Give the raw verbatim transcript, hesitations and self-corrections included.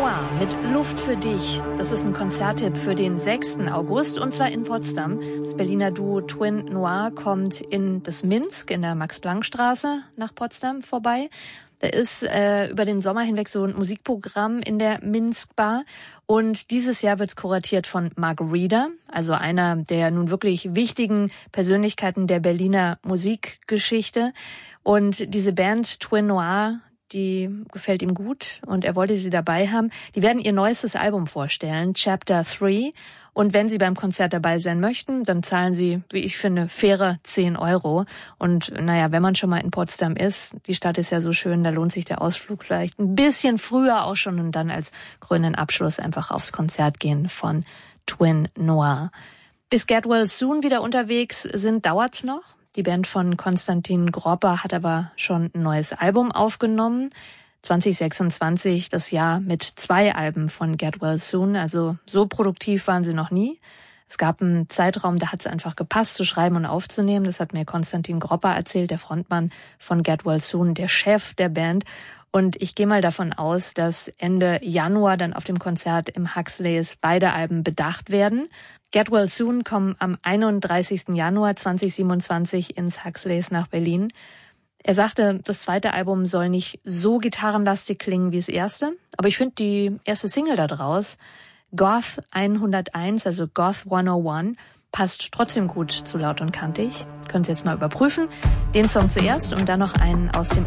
Noir mit Luft für dich. Das ist ein Konzerttipp für den sechsten August und zwar in Potsdam. Das Berliner Duo Twin Noir kommt in das Minsk in der Max-Planck-Straße nach Potsdam vorbei. Da ist äh, über den Sommer hinweg so ein Musikprogramm in der Minsk-Bar. Und dieses Jahr wird's kuratiert von Mark Reeder, also einer der nun wirklich wichtigen Persönlichkeiten der Berliner Musikgeschichte. Und diese Band Twin Noir, die gefällt ihm gut und er wollte sie dabei haben. Die werden ihr neuestes Album vorstellen, Chapter drei. Und wenn Sie beim Konzert dabei sein möchten, dann zahlen Sie, wie ich finde, faire zehn Euro. Und naja, wenn man schon mal in Potsdam ist, die Stadt ist ja so schön, da lohnt sich der Ausflug vielleicht ein bisschen früher auch schon und dann als krönenden Abschluss einfach aufs Konzert gehen von Twin Noir. Bis Get Well Soon wieder unterwegs sind, dauert's noch. Die Band von Konstantin Gropper hat aber schon ein neues Album aufgenommen. zwanzig sechsundzwanzig, das Jahr mit zwei Alben von Get Well Soon. Also so produktiv waren sie noch nie. Es gab einen Zeitraum, da hat es einfach gepasst, zu schreiben und aufzunehmen. Das hat mir Konstantin Gropper erzählt, der Frontmann von Get Well Soon, der Chef der Band. Und ich gehe mal davon aus, dass Ende Januar dann auf dem Konzert im Huxleys beide Alben bedacht werden. Get Well Soon kommen am einunddreißigsten Januar zweitausendsiebenundzwanzig ins Huxleys nach Berlin. Er sagte, das zweite Album soll nicht so gitarrenlastig klingen wie das erste, aber ich finde die erste Single da draus, Goth hunderteins, also Goth hunderteins, passt trotzdem gut zu Laut und Kantig. Könnt ihr jetzt mal überprüfen. Den Song zuerst und dann noch einen aus dem